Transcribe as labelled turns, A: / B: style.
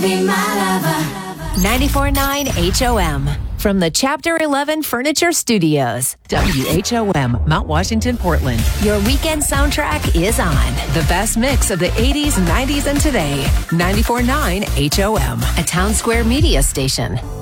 A: Be my lover.
B: 94.9 HOM. From the Chapter 11 Furniture Studios. WHOM, Mount Washington, Portland. Your weekend soundtrack is on. The best mix of the 80s, 90s, and today. 94.9 HOM, a Town Square media station.